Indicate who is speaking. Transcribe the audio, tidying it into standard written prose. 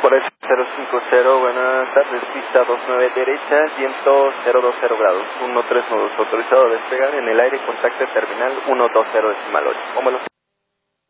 Speaker 1: Por eso 050, buenas tardes, pista 29 derecha, viento 020 grados, 130 autorizado a despegar en el aire, contacto terminal 120 decimal 8.